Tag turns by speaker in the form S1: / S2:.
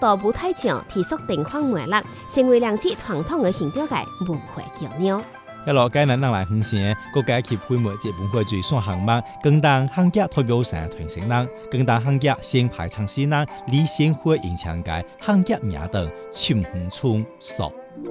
S1: 到舞台上提出定框門力，成為兩支傳統嘅形表嘅文化橋樑。
S2: 一路介南人來鄉城，各界及規模節文化最上項目，更當客家代表山團成人，更當客家先排唱詩人李先輝演唱嘅客家名等，全村索。